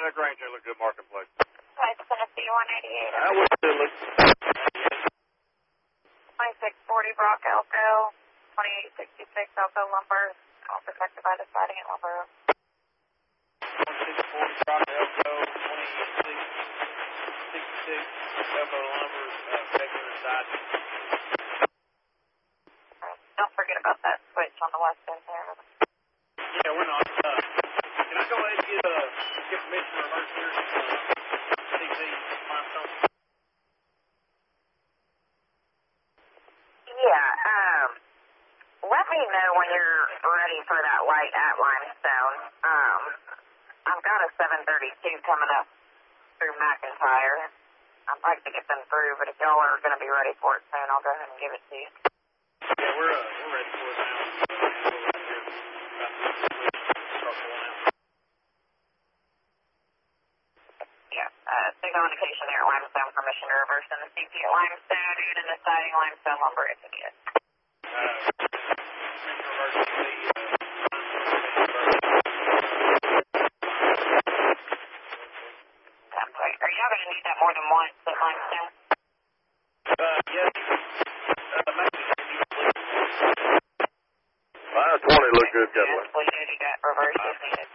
Granger, look good marketplace. West Tennessee 188. I would still look. 2640 Brock Elko, 2866 Elko Lumber, all protected by the siding and lumber. 2640 Brock Elko, 2866 Elko Lumber, protected the siding. Don't forget about that switch on the west end there. Yeah, we're not. Can I go ahead and get permission to reverse here? CC, limestone. Yeah, let me know when you're ready for that light at limestone. I've got a 732 coming up through McIntyre. I'd like to get them through, but if y'all are going to be ready for it soon, I'll go ahead and give it to you. Yeah, we're ready for it now. Signal indication there at Limestone, permission to reverse in the CP at Limestone and in the siding Limestone lumber if you need it. That's right. Are y'all going to need that more than once at Limestone? Yes. Maybe. 20 look good, Cadillac. Yes, we do. You got reverse if needed.